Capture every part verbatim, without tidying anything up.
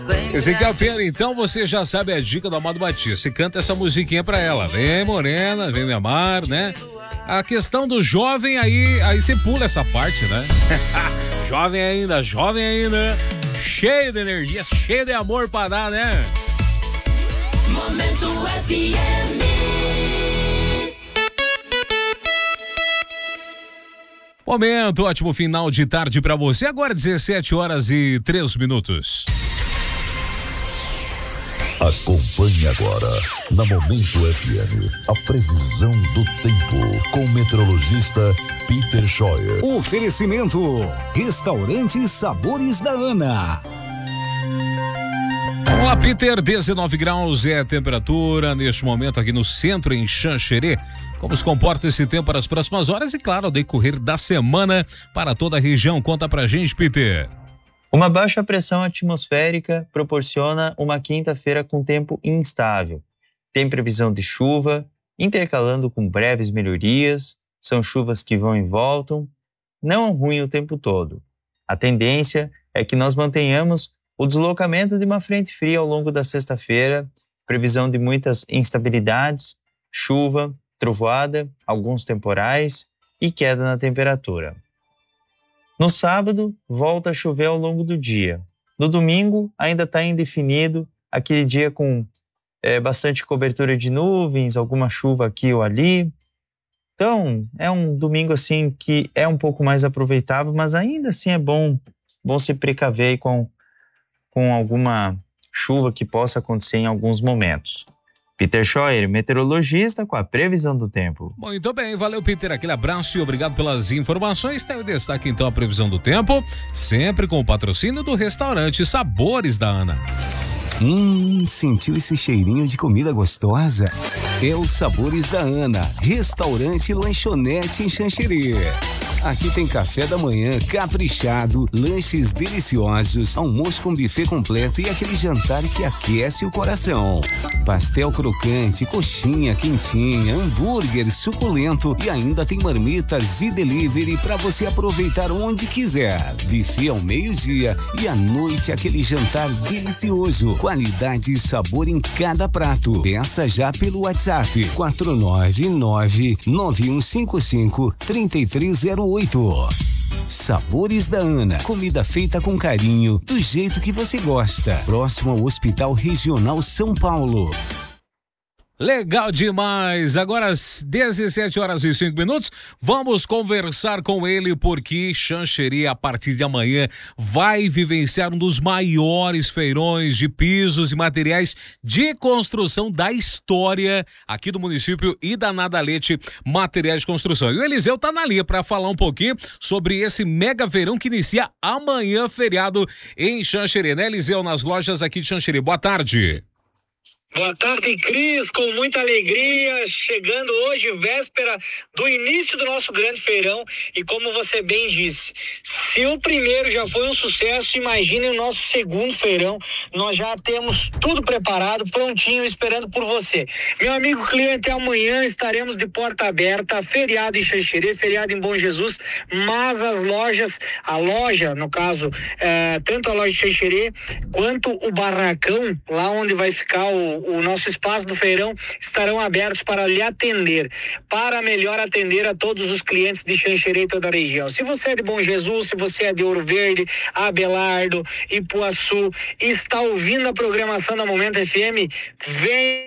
Ezequiel Pena, então você já sabe a dica do Amado Batista. Você canta essa musiquinha pra ela. Vem morena, vem me amar, né? A questão do jovem aí, aí você pula essa parte, né? Jovem ainda, jovem ainda, cheio de energia, cheio de amor pra dar, né? Momento F M. Momento, ótimo final de tarde pra você. Agora dezessete horas e três minutos. Acompanhe agora, na Momento F M, a previsão do tempo, com o meteorologista Peter Scheuer. Oferecimento, Restaurante Sabores da Ana. Vamos lá, Peter, dezenove graus é a temperatura neste momento aqui no centro, em Xanxerê. Como se comporta esse tempo para as próximas horas e, claro, ao decorrer da semana para toda a região? Conta pra gente, Peter. Uma baixa pressão atmosférica proporciona uma quinta-feira com tempo instável. Tem previsão de chuva, intercalando com breves melhorias. São chuvas que vão e voltam. Não é ruim o tempo todo. A tendência é que nós mantenhamos o deslocamento de uma frente fria ao longo da sexta-feira. Previsão de muitas instabilidades, chuva, trovoada, alguns temporais e queda na temperatura. No sábado, volta a chover ao longo do dia. No domingo, ainda está indefinido, aquele dia com é, bastante cobertura de nuvens, alguma chuva aqui ou ali. Então, é um domingo assim que é um pouco mais aproveitável, mas ainda assim é bom, bom se precaver com, com alguma chuva que possa acontecer em alguns momentos. Peter Scheuer, meteorologista, com a previsão do tempo. Muito bem, valeu, Peter, aquele abraço e obrigado pelas informações. Tem o destaque então a previsão do tempo, sempre com o patrocínio do restaurante Sabores da Ana. Hum, sentiu esse cheirinho de comida gostosa? É o Sabores da Ana, restaurante e lanchonete em Xanxerê. Aqui tem café da manhã caprichado, lanches deliciosos, almoço com buffet completo e aquele jantar que aquece o coração. Pastel crocante, coxinha quentinha, hambúrguer suculento e ainda tem marmitas e delivery para você aproveitar onde quiser. Buffet ao meio-dia e à noite aquele jantar delicioso. Qualidade e sabor em cada prato. Peça já pelo WhatsApp quatro nove nove, nove um cinco cinco, três três zero oito. Sabores da Ana, comida feita com carinho, do jeito que você gosta. Próximo ao Hospital Regional São Paulo. Legal demais, agora às dezessete horas e cinco minutos, vamos conversar com ele porque Xanxerê a partir de amanhã vai vivenciar um dos maiores feirões de pisos e materiais de construção da história aqui do município e da Nadalete Materiais de Construção. E o Eliseu tá na linha para falar um pouquinho sobre esse mega feirão que inicia amanhã, feriado em Xanxerê, né, Eliseu, nas lojas aqui de Xanxerê. Boa tarde. Boa tarde, Cris, com muita alegria, chegando hoje, véspera do início do nosso grande feirão, e como você bem disse, se o primeiro já foi um sucesso, imagine o nosso segundo feirão. Nós já temos tudo preparado, prontinho, esperando por você. Meu amigo cliente, amanhã estaremos de porta aberta, feriado em Xanxerê, feriado em Bom Jesus, mas as lojas, a loja, no caso, é, tanto a loja de Xanxerê, quanto o barracão, lá onde vai ficar o o nosso espaço do feirão, estarão abertos para lhe atender, para melhor atender a todos os clientes de Xanxerê e toda a região. Se você é de Bom Jesus, se você é de Ouro Verde, Abelardo, Ipuaçu, e está ouvindo a programação da Momento F M, vem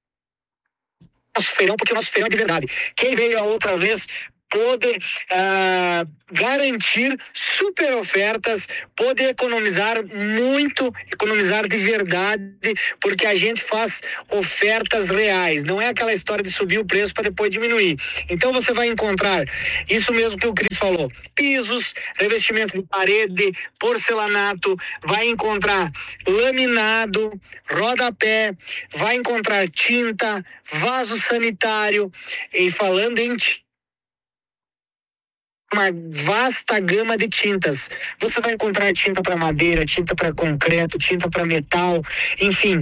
nosso feirão, porque o nosso feirão é de verdade. Quem veio a outra vez pôde uh, garantir super ofertas, pôde economizar muito, economizar de verdade, porque a gente faz ofertas reais, não é aquela história de subir o preço para depois diminuir. Então você vai encontrar isso mesmo que o Cris falou: pisos, revestimento de parede, porcelanato, vai encontrar laminado, rodapé, vai encontrar tinta, vaso sanitário, e falando em tinta, uma vasta gama de tintas. Você vai encontrar tinta para madeira, tinta para concreto, tinta para metal, enfim,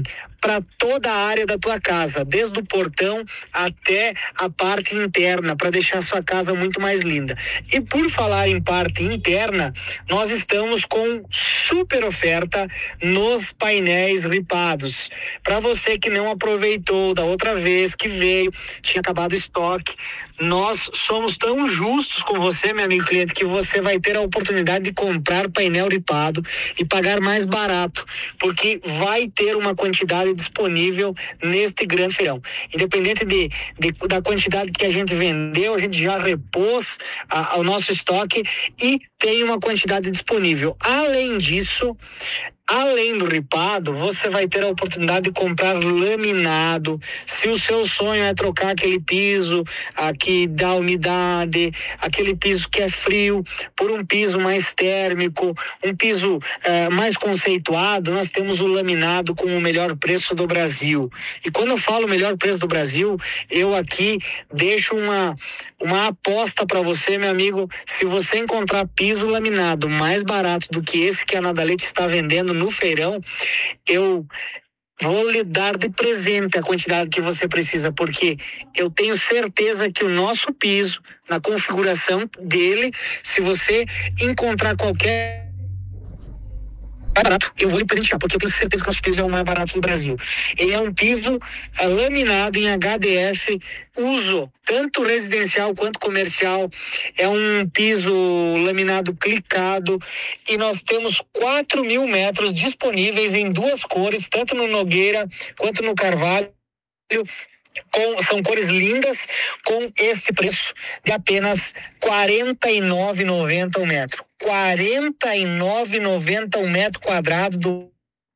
para toda a área da tua casa, desde o portão até a parte interna, para deixar a sua casa muito mais linda. E por falar em parte interna, nós estamos com super oferta nos painéis ripados. Para você que não aproveitou da outra vez que veio, tinha acabado o estoque, nós somos tão justos com você, meu amigo cliente, que você vai ter a oportunidade de comprar painel ripado e pagar mais barato, porque vai ter uma quantidade disponível neste grande feirão. Independente de, de da quantidade que a gente vendeu, a gente já repôs a, ao nosso estoque e tem uma quantidade disponível. Além disso, além do ripado, você vai ter a oportunidade de comprar laminado. Se o seu sonho é trocar aquele piso ah, que dá umidade, aquele piso que é frio, por um piso mais térmico, um piso ah, mais conceituado, nós temos o laminado com o melhor preço do Brasil. E quando eu falo melhor preço do Brasil, eu aqui deixo uma, uma aposta para você, meu amigo. Se você encontrar piso laminado mais barato do que esse que a Nadalete está vendendo no feirão, eu vou lhe dar de presente a quantidade que você precisa, porque eu tenho certeza que o nosso piso, na configuração dele, se você encontrar qualquer mais barato, eu vou lhe presentear, porque eu tenho certeza que o nosso piso é o mais barato do Brasil. Ele é um piso é, laminado em H D F, uso tanto residencial quanto comercial. É um piso laminado clicado e nós temos quatro mil metros disponíveis em duas cores, tanto no Nogueira quanto no Carvalho. Com, são cores lindas, com esse preço de apenas quarenta e nove reais e noventa centavos o metro. quarenta e nove reais e noventa centavos o metro quadrado do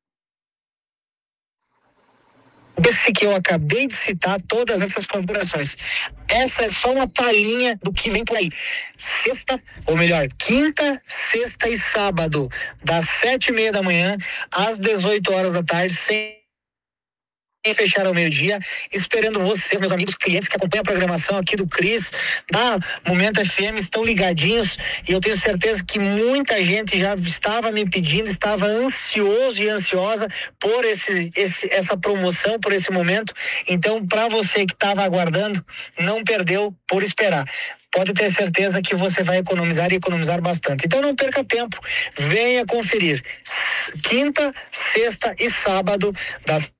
esse que eu acabei de citar, todas essas configurações. Essa é só uma palhinha do que vem por aí. Sexta, ou melhor, quinta, sexta e sábado, das sete e meia da manhã às dezoito horas da tarde, sem fechar ao meio-dia, esperando vocês, meus amigos clientes que acompanham a programação aqui do Cris, da Momento F M, estão ligadinhos, e eu tenho certeza que muita gente já estava me pedindo, estava ansioso e ansiosa por esse, esse, essa promoção, por esse momento. Então, para você que estava aguardando, não perdeu por esperar. Pode ter certeza que você vai economizar e economizar bastante. Então não perca tempo, venha conferir. Quinta, sexta e sábado, das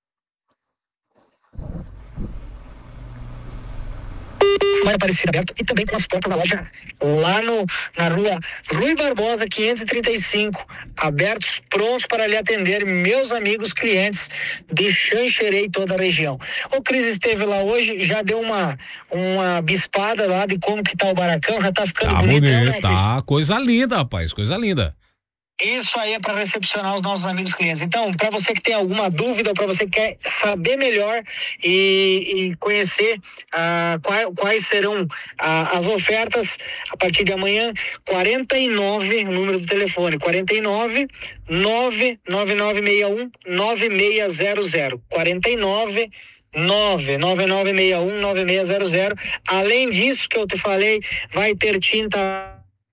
Vai Aparecida aberto, e também com as portas da loja lá no, na rua Rui Barbosa quinhentos e trinta e cinco, abertos, prontos para lhe atender, meus amigos clientes de Xanxerê e toda a região. O Cris esteve lá hoje, já deu uma uma bispada lá de como que tá o baracão, já tá ficando tá bonitão, bonito, né, Cris? Tá, coisa linda, rapaz, coisa linda. Isso aí é para recepcionar os nossos amigos clientes. Então, para você que tem alguma dúvida, para você que quer saber melhor e, e conhecer ah, quais, quais serão ah, as ofertas, a partir de amanhã, quarenta e nove, o número do telefone, quarenta e nove, nove nove nove seis um, nove seis zero zero, quarenta e nove, nove nove nove seis um, nove seis zero zero. Além disso que eu te falei, vai ter tinta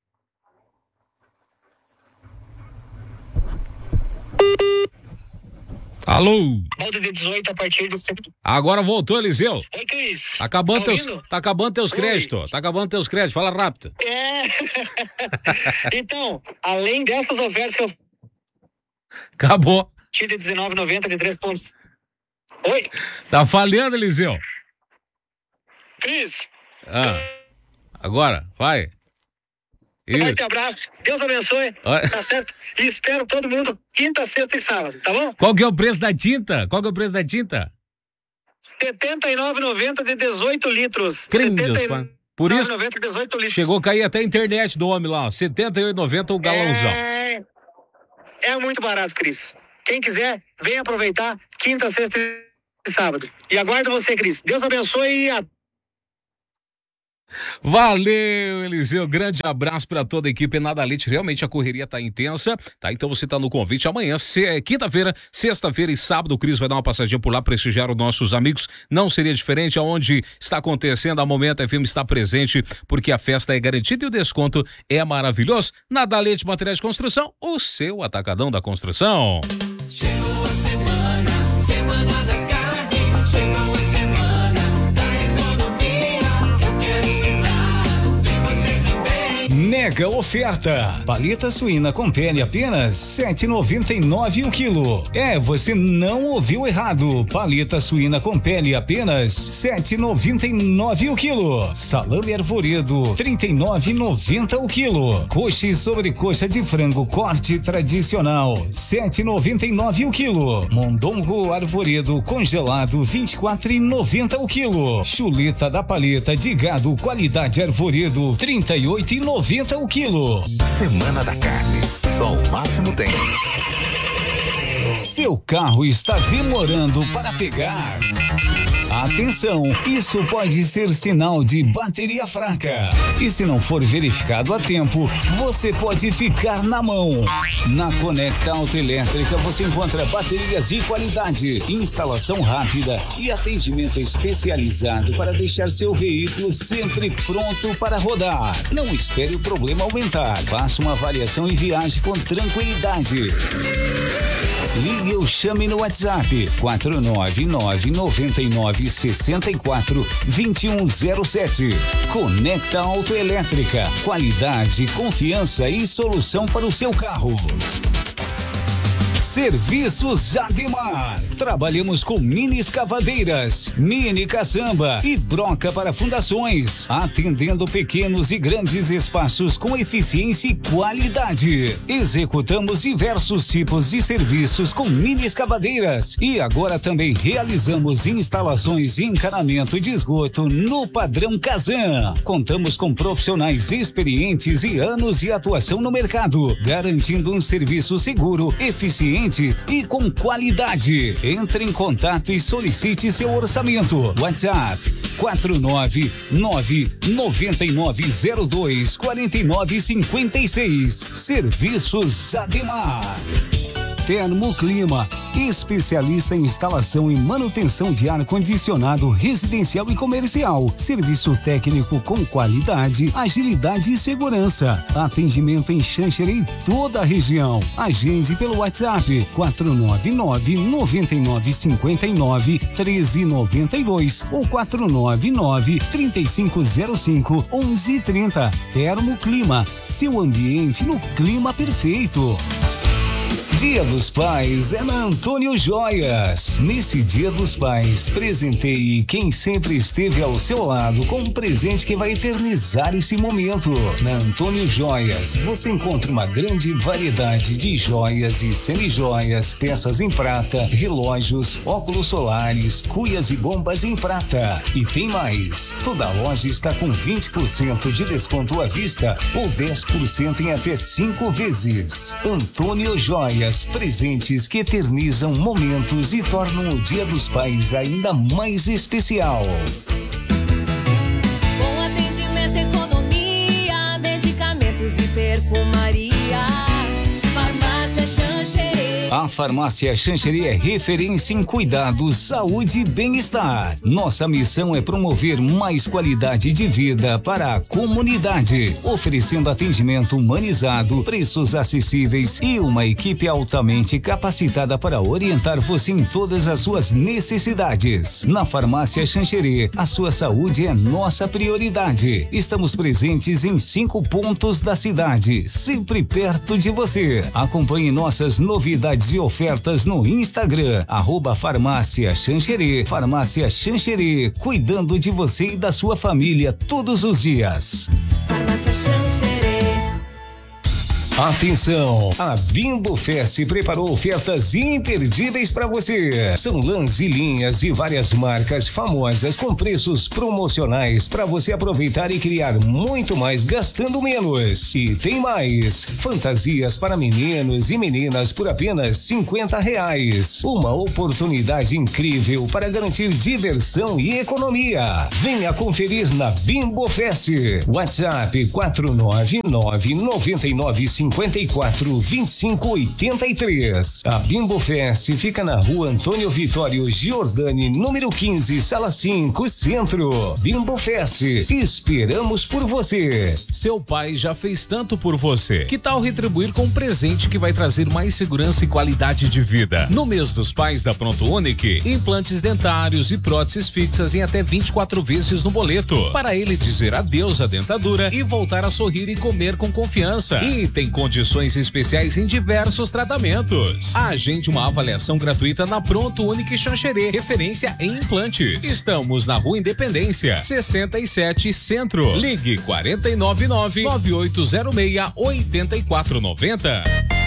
Alô? Balde de dezoito a partir do... Agora voltou, Eliseu. Oi, Cris. Tá acabando, tá teus, tá acabando teus Oi. créditos. Tá acabando teus créditos. Fala rápido. É. Então, além dessas ofertas que eu... Acabou. Tira de dezenove reais e noventa centavos de três pontos. Oi. Tá falhando, Eliseu. Cris. Ah. Agora, vai. Um Isso. forte abraço. Deus abençoe. Oi. Tá certo? E espero todo mundo quinta, sexta e sábado, tá bom? Qual que é o preço da tinta? Qual que é o preço da tinta? setenta e nove reais e noventa centavos de dezoito litros. Trinhos, setenta e pá. nove Por reais isso, e noventa centavos de dezoito litros. chegou a cair até a internet do homem lá, ó. setenta e oito reais e noventa centavos o galãozão. É... é muito barato, Cris. Quem quiser, vem aproveitar quinta, sexta e sábado. E aguardo você, Cris. Deus abençoe e a... Valeu, Eliseu, grande abraço para toda a equipe Nadalete, realmente a correria tá intensa, tá? Então você tá no convite amanhã, se, quinta-feira, sexta-feira e sábado, o Cris vai dar uma passadinha por lá, prestigiar os nossos amigos, não seria diferente, aonde está acontecendo, a Momento F M está presente, porque a festa é garantida e o desconto é maravilhoso. Nadalete Materiais de Construção, o seu atacadão da construção. Chegou a semana, semana Mega oferta. Paleta suína com pele apenas sete reais e noventa e nove centavos o quilo. É, você não ouviu errado. Paleta suína com pele apenas sete reais e noventa e nove centavos o quilo. Salame arvoredo trinta e nove reais e noventa centavos o quilo. Coxa e sobrecoxa de frango corte tradicional sete reais e noventa e nove centavos o quilo. Mondongo arvoredo congelado vinte e quatro reais e noventa centavos o quilo. Chuleta da paleta de gado qualidade arvoredo trinta e oito reais e noventa centavos o quilo. Semana da Carne, só o máximo tem. Seu carro está demorando para pegar. Atenção, isso pode ser sinal de bateria fraca. E se não for verificado a tempo, você pode ficar na mão. Na Conecta Autoelétrica você encontra baterias de qualidade, instalação rápida e atendimento especializado para deixar seu veículo sempre pronto para rodar. Não espere o problema aumentar. Faça uma avaliação e viaje com tranquilidade. Ligue ou chame no WhatsApp quatro nove nove nove nove seis quatro dois um zero sete. Conecta Autoelétrica. Qualidade, confiança e solução para o seu carro. Serviços Ademar. Trabalhamos com mini escavadeiras, mini caçamba e broca para fundações, atendendo pequenos e grandes espaços com eficiência e qualidade. Executamos diversos tipos de serviços com mini escavadeiras e agora também realizamos instalações e encanamento de esgoto no padrão Kazan. Contamos com profissionais experientes e anos de atuação no mercado, garantindo um serviço seguro, eficiente e com qualidade. Entre em contato e solicite seu orçamento. WhatsApp quatro nove nove nove nove zero dois quatro nove cinco seis. Serviços Ademar. Termoclima, especialista em instalação e manutenção de ar-condicionado residencial e comercial. Serviço técnico com qualidade, agilidade e segurança. Atendimento em Xanxerê e toda a região. Agende pelo WhatsApp quatro nove nove nove nove cinco nove um três nove dois ou quatro nove nove três cinco zero cinco um um três zero. Termoclima, seu ambiente no clima perfeito. Dia dos Pais é na Antônio Joias. Nesse Dia dos Pais, presenteie quem sempre esteve ao seu lado com um presente que vai eternizar esse momento. Na Antônio Joias, você encontra uma grande variedade de joias e semijoias, peças em prata, relógios, óculos solares, cuias e bombas em prata. E tem mais. Toda a loja está com vinte por cento de desconto à vista ou dez por cento em até cinco vezes. Antônio Joias. Presentes que eternizam momentos e tornam o Dia dos Pais ainda mais especial. Bom atendimento, economia, medicamentos e perfumaria. Farmácia Xanxerê. A Farmácia Xanxerê é referência em cuidados, saúde e bem-estar. Nossa missão é promover mais qualidade de vida para a comunidade, oferecendo atendimento humanizado, preços acessíveis e uma equipe altamente capacitada para orientar você em todas as suas necessidades. Na Farmácia Xanxerê, a sua saúde é nossa prioridade. Estamos presentes em cinco pontos da cidade, sempre perto de você. Acompanhe nossas novidades e ofertas no Instagram, arroba Farmácia Xanxerê. Farmácia Xanxerê, cuidando de você e da sua família todos os dias. Farmácia Xanxerê. Atenção, a Bimbo Fest preparou ofertas imperdíveis para você. São lãs e linhas e várias marcas famosas com preços promocionais para você aproveitar e criar muito mais gastando menos. E tem mais, fantasias para meninos e meninas por apenas cinquenta reais. Uma oportunidade incrível para garantir diversão e economia. Venha conferir na Bimbo Fest. WhatsApp quatro nove nove nove nove cinco cinquenta e quatro, vinte e cinco, oitenta e três. A Bimbo Fest fica na rua Antônio Vitório Giordani, número quinze, sala cinco, Centro. Bimbo Fest, esperamos por você. Seu pai já fez tanto por você. Que tal retribuir com um presente que vai trazer mais segurança e qualidade de vida? No mês dos pais da Pronto Unique, implantes dentários e próteses fixas em até vinte e quatro vezes no boleto. Para ele dizer adeus à dentadura e voltar a sorrir e comer com confiança. E tem condições especiais em diversos tratamentos. Agende uma avaliação gratuita na Pronto Unique Xanxerê, referência em implantes. Estamos na Rua Independência, sessenta e sete, Centro. Ligue quatro nove nove, nove oito zero seis, oito quatro nove zero.